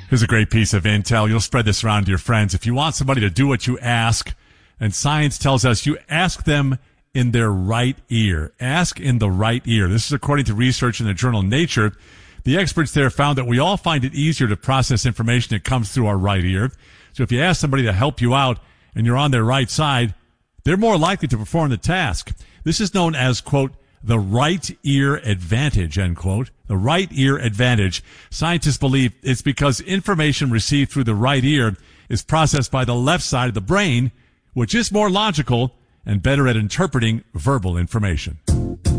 Here's a great piece of intel. You'll spread this around to your friends. If you want somebody to do what you ask, and science tells us you ask them in their right ear. Ask in the right ear. This is according to research in the journal Nature. The experts there found that we all find it easier to process information that comes through our right ear. So if you ask somebody to help you out and you're on their right side, they're more likely to perform the task. This is known as, quote, the right ear advantage, end quote. The right ear advantage. Scientists believe it's because information received through the right ear is processed by the left side of the brain, which is more logical and better at interpreting verbal information.